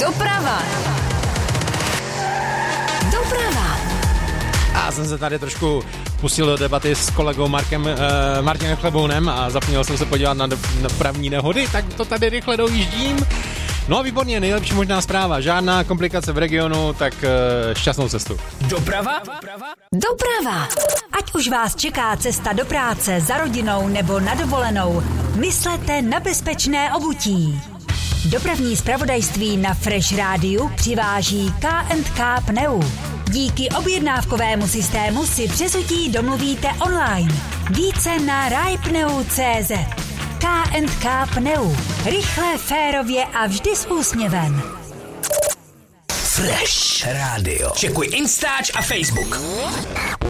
Doprava. Já jsem se tady trošku pustil do debaty s kolegou Martinem Chlebounem a zapomněl jsem se podívat na dopravní nehody, tak to tady rychle dojíždím. No a výborně, nejlepší možná zpráva. Žádná komplikace v regionu, tak šťastnou cestu. Doprava. Ať už vás čeká cesta do práce, za rodinou nebo na dovolenou, myslete na bezpečné obutí. Dopravní zpravodajství na Fresh Rádiu přiváží K&K Pneu. Díky objednávkovému systému si přezutí domluvíte online. Více na rajpneu.cz. K&K Pneu. Rychle, férově a vždy s úsměvem. Fresh Radio. Čekuj Instač a Facebook.